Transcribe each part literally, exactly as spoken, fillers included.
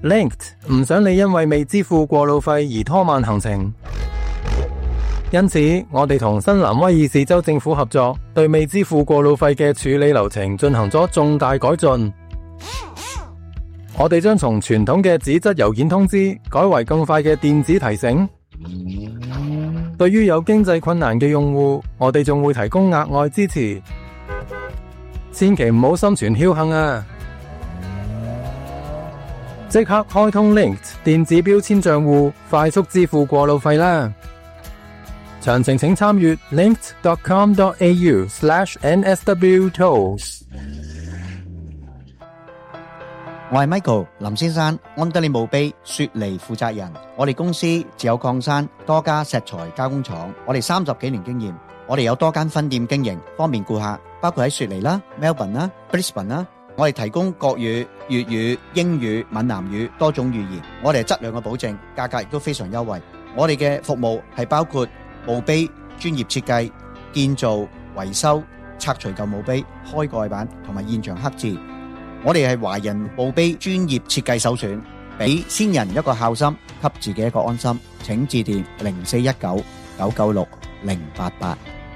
Linked 唔想你因為未支付過路費而拖慢行程，因此我哋同新南威爾士州政府合作，對未支付過路費嘅處理流程進行咗重大改進。我哋將從傳統嘅紙質郵件通知改為更快嘅電子提醒。對於有經濟困難嘅用戶，我哋仲會提供額外支持。千祈唔好心存僥倖啊！即刻開通 Linked 電子標籤賬戶，快速支付過路費啦！詳情請參閱 linked dot com dot a u slash n s w tolls。 我係 Michael 林先生，安德利墓碑雪梨負責人。我哋公司自有礦山，多家石材加工廠。我哋三十幾年經驗，我哋有多間分店經營，方便顧客，包括喺雪梨啦、Melbourne 啦、Brisbane 啦。我哋提供國語、粵語、英語、閩南語多種語言。我哋係質量嘅保證，價格亦都非常優惠。我哋嘅服務係包括墓碑專業設計、建造、維修、拆除舊墓碑、開蓋板同埋現場刻字。我哋係華人墓碑專業設計首選，俾先人一個孝心，給自己一個安心。請致電零四一九九九六零八八。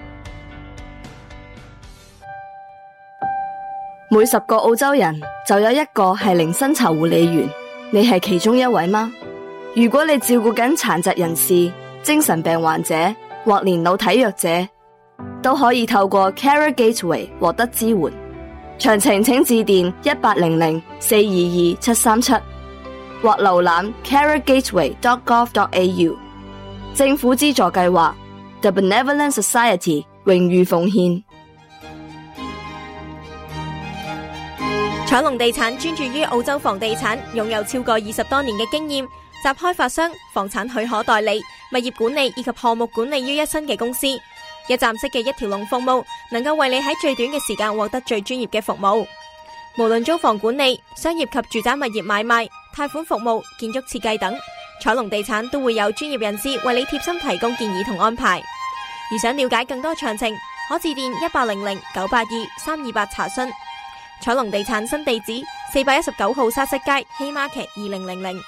每十個澳洲人就有一個係零薪酬護理員，你係其中一位嗎？如果你照顧緊殘疾人士、精神病患者或年老體弱者，都可以透過 Carer Gateway 獲得支援。詳情請致電一八零零四二二七三七或瀏覽 carer gateway dot gov dot a u。 政府資助計劃 The Benevolent Society 榮譽奉獻。 彩龍地產專注於澳洲房地產，擁有超過二十多年嘅經驗，集開發商、房產許可代理、物業管理以及項目管理於一身嘅公司。一站式嘅一條龍服務，能夠為你喺最短嘅時間獲得最專業嘅服務。無論租房管理、商業及住宅物業買賣、貸款服務、建築設計等，彩龍地產都會有專業人士為你貼心提供建議同安排。而想了解更多詳情，可致電一八零零九八二三二八查詢。彩龍地產新地址四百一十九號沙石街希瑪劇二零零零。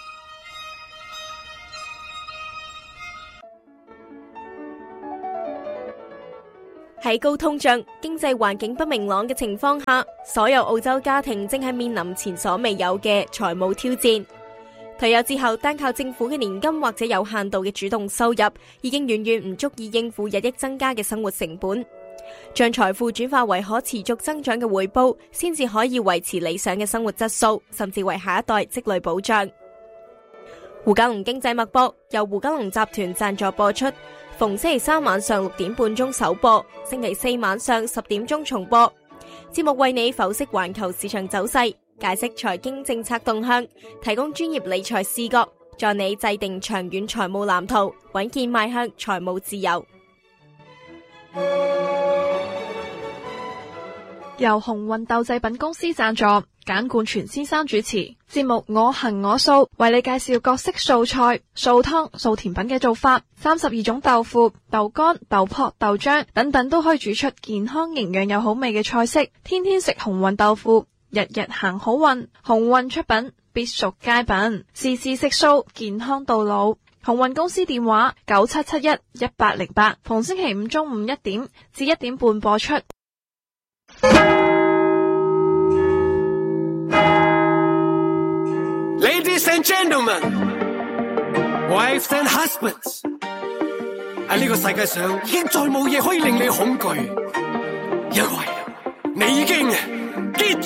喺高通脹、經濟環境不明朗嘅情況下，所有澳洲家庭正係面臨前所未有嘅財務挑戰。退休之後，單靠政府嘅年金或者有限度嘅主動收入，已經遠遠唔足以應付日益增加嘅生活成本。將財富轉化為可持續增長嘅回報，先至可以維持理想嘅生活質素，甚至為下一代積累保障。胡嘉龍經濟脈搏由胡嘉龍集團贊助播出，逢星期三晚上六點半鐘首播，星期四晚上十點鐘重播。節目為你剖析環球市場走勢，解釋財經政策動向，提供專業理財視角，助你制定長遠財務藍圖，穩健邁向財務自由。 由鴻運豆製品公司贊助，簡冠全先生主持節目，我行我素，為你介紹各式素菜、素湯、素甜品嘅做法，三十二種豆腐、豆乾、豆粕、豆漿等等都可以煮出健康、營養又好味嘅菜式。天天食鴻運豆腐，日日行好運。鴻運出品，必屬佳品，時時食素，健康到老。鴻運公司電話九七七一一八零八，逢星期五中午一點至一點半播出。 Ladies and gentlemen, wives and husbands， 喺呢個世界上已經再冇嘢可以令你恐懼，